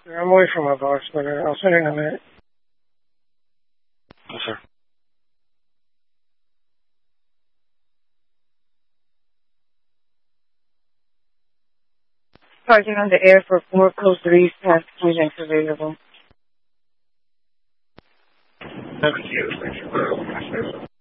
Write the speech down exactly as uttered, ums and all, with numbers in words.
I'm away from my box, but uh, I'll send it in a minute. Yes, sir. Sergeant on the air for four close three, past agents available. Thank you.